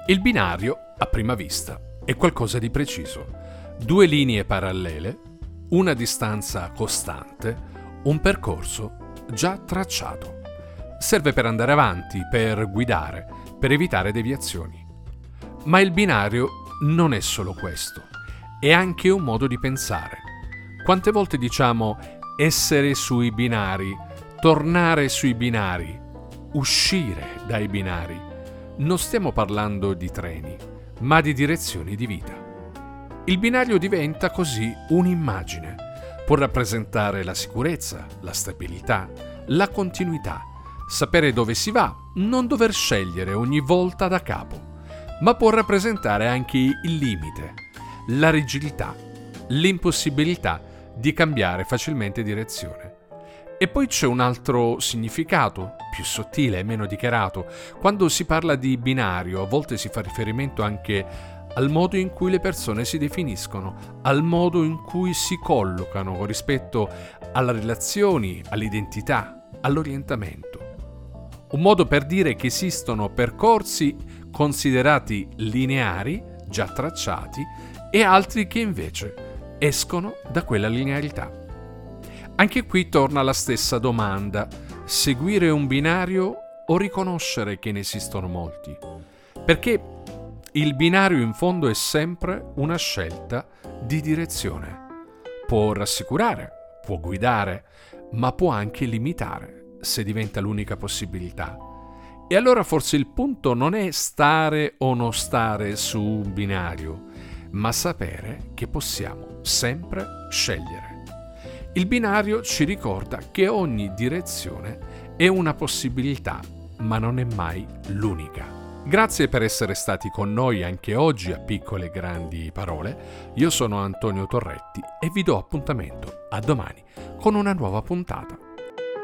Il binario, a prima vista, è qualcosa di preciso. Due linee parallele, una distanza costante, un percorso già tracciato. Serve per andare avanti, per guidare, per evitare deviazioni. Ma il binario non è solo questo, è anche un modo di pensare. Quante volte diciamo essere sui binari, tornare sui binari, uscire dai binari? Non stiamo parlando di treni, ma di direzioni di vita. Il binario diventa così un'immagine. Può rappresentare la sicurezza, la stabilità, la continuità, sapere dove si va, non dover scegliere ogni volta da capo, ma può rappresentare anche il limite, la rigidità, l'impossibilità di cambiare facilmente direzione. E poi c'è un altro significato, più sottile e meno dichiarato. Quando si parla di binario, a volte si fa riferimento anche al modo in cui le persone si definiscono, al modo in cui si collocano rispetto alle relazioni, all'identità, all'orientamento. Un modo per dire che esistono percorsi considerati lineari, già tracciati, e altri che invece escono da quella linearità. Anche qui torna la stessa domanda: seguire un binario o riconoscere che ne esistono molti? Perché il binario in fondo è sempre una scelta di direzione. Può rassicurare, può guidare, ma può anche limitare se diventa l'unica possibilità. E allora forse il punto non è stare o non stare su un binario, ma sapere che possiamo sempre scegliere. Il binario ci ricorda che ogni direzione è una possibilità, ma non è mai l'unica. Grazie per essere stati con noi anche oggi a Piccole e Grandi Parole. Io sono Antonio Torretti e vi do appuntamento a domani con una nuova puntata.